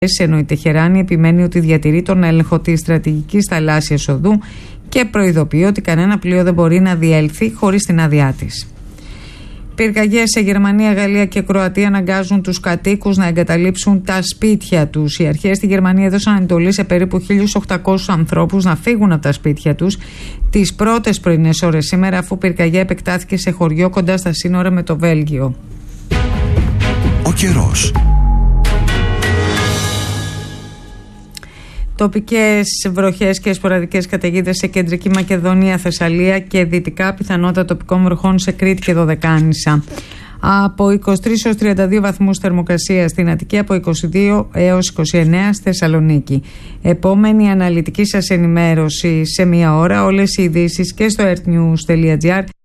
ενώ η Τεχεράνη επιμένει ότι διατηρεί τον έλεγχο της στρατηγικής θαλάσσιας οδού και προειδοποιεί ότι κανένα πλοίο δεν μπορεί να διέλθει χωρίς την άδειά της. Πυρκαγιές σε Γερμανία, Γαλλία και Κροατία αναγκάζουν τους κατοίκους να εγκαταλείψουν τα σπίτια τους. Οι αρχές στη Γερμανία έδωσαν εντολή σε περίπου 1.800 ανθρώπους να φύγουν από τα σπίτια τους τις πρώτες πρωινές ώρες σήμερα, αφού πυρκαγιά επεκτάθηκε σε χωριό κοντά στα σύνορα με το Βέλγιο. Ο καιρός. Τοπικές βροχές και σποραδικές καταιγίδες σε κεντρική Μακεδονία, Θεσσαλία και δυτικά, πιθανότητα τοπικών βροχών σε Κρήτη και Δωδεκάνησα. Από 23 έως 32 βαθμούς θερμοκρασία στην Αττική, από 22 έως 29 στη Θεσσαλονίκη. Επόμενη αναλυτική σας ενημέρωση σε μία ώρα. Όλες οι ειδήσεις και στο earthnews.gr